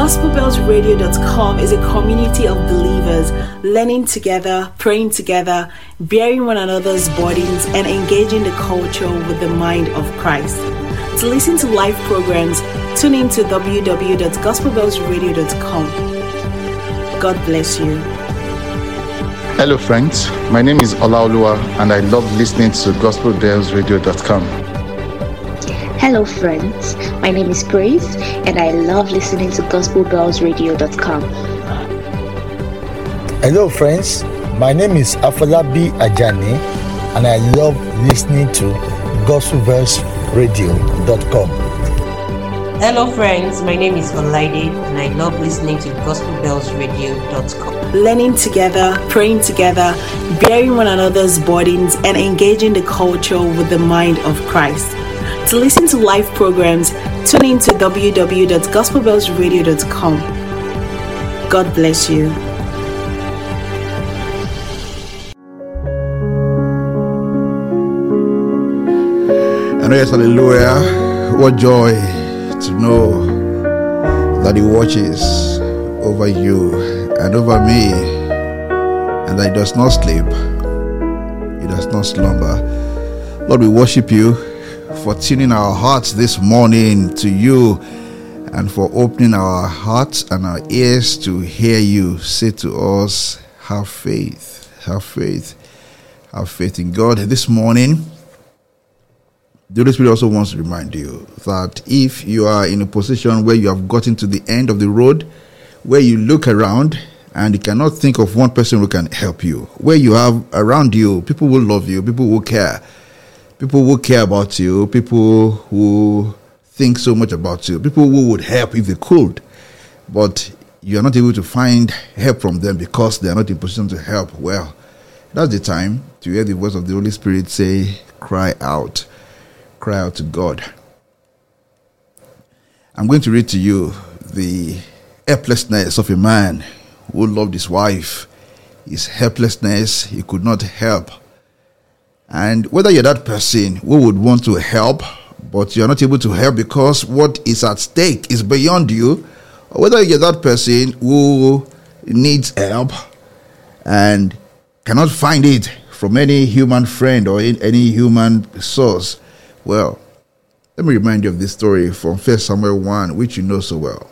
GospelBellsRadio.com is a community of believers learning together, praying together, bearing one another's burdens, and engaging the culture with the mind of Christ. To listen to live programs, tune in to www.gospelbellsradio.com. God bless you. Hello friends, my name is Olaoluwa and I love listening to GospelBellsRadio.com. Hello friends, my name is Grace and I love listening to GospelBellsRadio.com. Hello friends, my name is Afolabi Ajani and I love listening to GospelBellsRadio.com. Hello friends, my name is Olaide and I love listening to GospelBellsRadio.com. Learning together, praying together, bearing one another's burdens, and engaging the culture with the mind of Christ. To listen to live programs, tune in to www.gospelbellsradio.com. God bless you. And yes, hallelujah. What joy to know that He watches over you and over me, and that He does not sleep, He does not slumber. Lord, we worship You for tuning our hearts this morning to You, and for opening our hearts and our ears to hear You say to us, have faith, have faith, have faith in God. This morning, the Holy Spirit also wants to remind you that if you are in a position where you have gotten to the end of the road, where you look around and you cannot think of one person who can help you, where you have around you people who love you, people who care about you, people who think so much about you, people who would help if they could, but you are not able to find help from them because they are not in position to help. Well, that's the time to hear the voice of the Holy Spirit say, cry out to God. I'm going to read to you the helplessness of a man who loved his wife. His helplessness, he could not help. And whether you're that person who would want to help, but you're not able to help because what is at stake is beyond you, or whether you're that person who needs help and cannot find it from any human friend or in any human source, well, let me remind you of this story from 1 Samuel 1, which you know so well.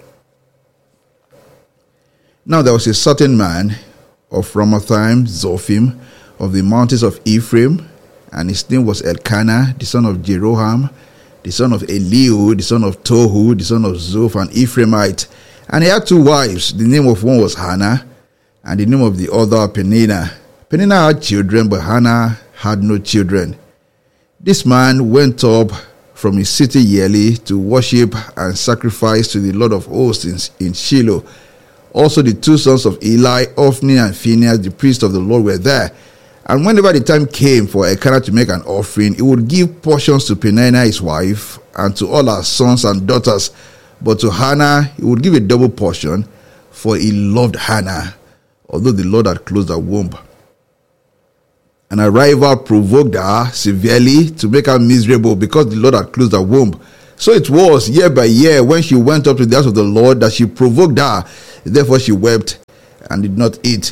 Now there was a certain man of Ramathaim Zophim of the mountains of Ephraim, and his name was Elkanah, the son of Jeroham, the son of Elihu, the son of Tohu, the son of Zoph, an Ephraimite. And he had two wives. The name of one was Hannah, and the name of the other Peninnah. Peninnah had children, but Hannah had no children. This man went up from his city yearly to worship and sacrifice to the Lord of hosts in Shiloh. Also the two sons of Eli, Ophni and Phinehas, the priests of the Lord, were there. And whenever the time came for Elkanah to make an offering, he would give portions to Peninnah his wife and to all her sons and daughters. But to Hannah he would give a double portion, for he loved Hannah, although the Lord had closed her womb. And her rival provoked her severely to make her miserable because the Lord had closed her womb. So it was year by year when she went up to the house of the Lord that she provoked her. Therefore she wept and did not eat.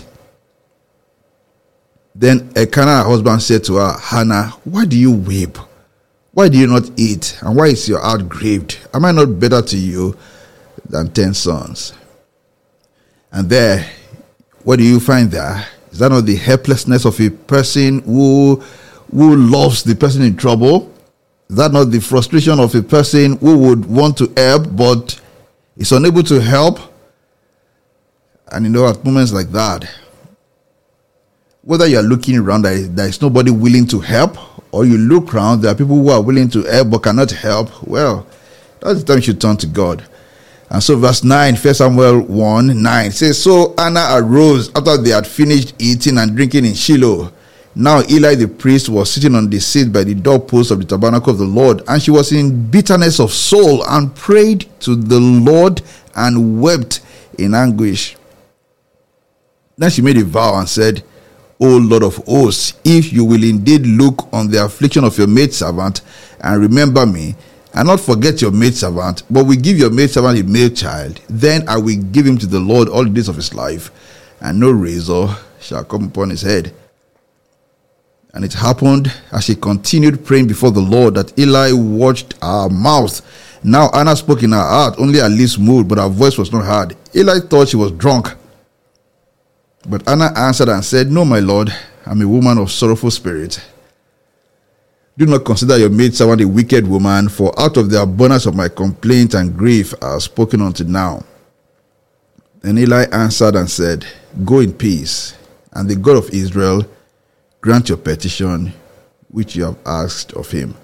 Then Elkanah, her husband, said to her, Hannah, why do you weep? Why do you not eat? And why is your heart grieved? Am I not better to you than 10 sons? And there, what do you find there? Is that not the helplessness of a person who loves the person in trouble? Is that not the frustration of a person who would want to help but is unable to help? And at moments like that, whether you're looking around, there is nobody willing to help, or you look around, there are people who are willing to help but cannot help, well, that's the time you should turn to God. And so verse 9, 1 Samuel 1:9 says, So Hannah arose after they had finished eating and drinking in Shiloh. Now Eli the priest was sitting on the seat by the doorpost of the tabernacle of the Lord, and she was in bitterness of soul and prayed to the Lord and wept in anguish. Then she made a vow and said, O Lord of hosts, if you will indeed look on the affliction of your maidservant and remember me, and not forget your maidservant, but will give your maidservant a male child. Then I will give him to the Lord all the days of his life, and no razor shall come upon his head. And it happened as she continued praying before the Lord that Eli watched her mouth. Now Anna spoke in her heart, only her lips moved, but her voice was not heard. Eli thought she was drunk. But Anna answered and said, No, my Lord, I'm a woman of sorrowful spirit. Do not consider your maidservant a wicked woman, for out of the abundance of my complaint and grief I have spoken until now. And Eli answered and said, Go in peace, and the God of Israel grant your petition which you have asked of him.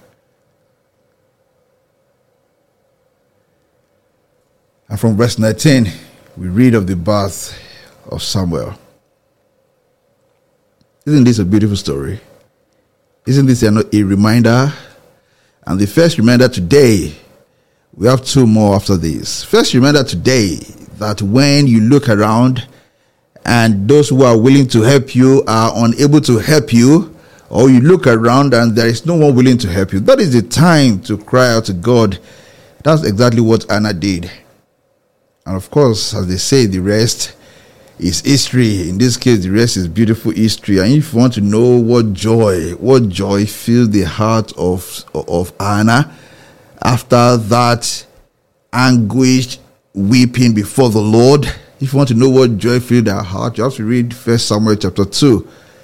And from verse 19, we read of the birth of Samuel. Isn't this a beautiful story? Isn't this a reminder? And the first reminder today, we have two more after this. First reminder today, that when you look around and those who are willing to help you are unable to help you, or you look around and there is no one willing to help you, that is the time to cry out to God. That's exactly what Anna did. And of course, as they say, the rest is history. In this case, the rest is beautiful history. And if you want to know what joy filled the heart of Anna after that anguished weeping before the Lord, if you want to know what joy filled her heart, you have to read 1 Samuel chapter 2,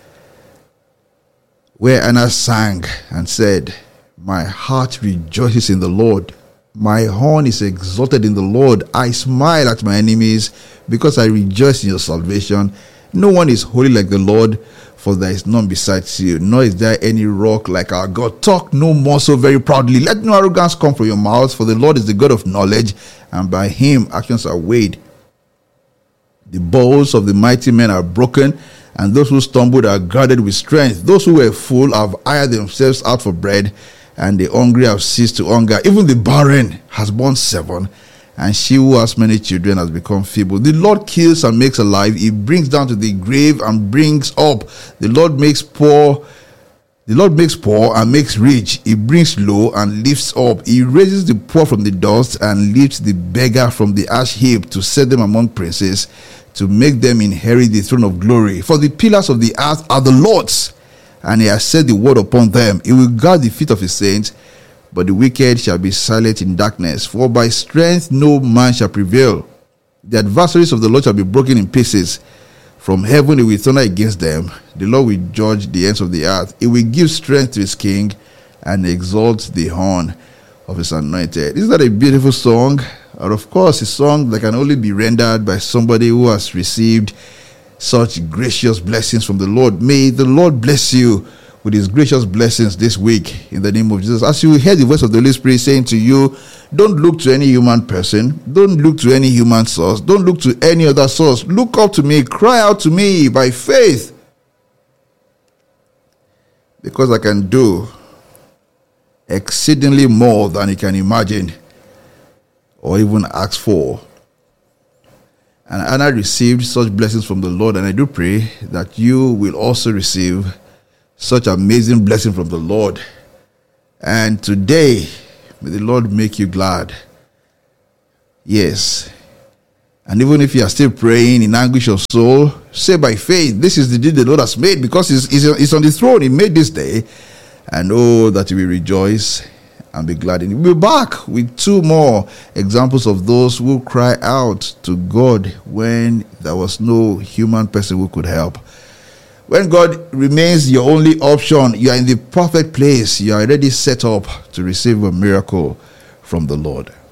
where Anna sang and said, My heart rejoices in the Lord. My horn is exalted in the Lord. I smile at my enemies because I rejoice in your salvation. No one is holy like the Lord, for there is none besides you, nor is there any rock like our God. Talk no more so very proudly. Let no arrogance come from your mouths, for the Lord is the God of knowledge, and by him actions are weighed. The bows of the mighty men are broken, and those who stumbled are guarded with strength. Those who were full have hired themselves out for bread, and the hungry have ceased to hunger. Even the barren has borne 7, and she who has many children has become feeble. The Lord kills and makes alive. He brings down to the grave and brings up. The Lord makes poor and makes rich. He brings low and lifts up. He raises the poor from the dust and lifts the beggar from the ash heap, to set them among princes, to make them inherit the throne of glory. For the pillars of the earth are the Lord's, and he has set the word upon them. He will guard the feet of his saints, but the wicked shall be silent in darkness. For by strength no man shall prevail. The adversaries of the Lord shall be broken in pieces. From heaven he will thunder against them. The Lord will judge the ends of the earth. He will give strength to his king, and exalt the horn of his anointed. Isn't that a beautiful song? And of course, a song that can only be rendered by somebody who has received such gracious blessings from the Lord. May the Lord bless you with his gracious blessings this week in the name of Jesus. As you hear the voice of the Holy Spirit saying to you, don't look to any human person, don't look to any human source, don't look to any other source. Look up to me, cry out to me by faith, because I can do exceedingly more than you can imagine or even ask for. And Anna received such blessings from the Lord, and I do pray that you will also receive such amazing blessing from the Lord. And today, may the Lord make you glad. Yes. And even if you are still praying in anguish of soul, say by faith, this is the day the Lord has made, because he's on the throne. He made this day. And oh, that you will rejoice and be glad in it. We'll be back with 2 more examples of those who cry out to God when there was no human person who could help. When God remains your only option, you are in the perfect place. You are already set up to receive a miracle from the Lord.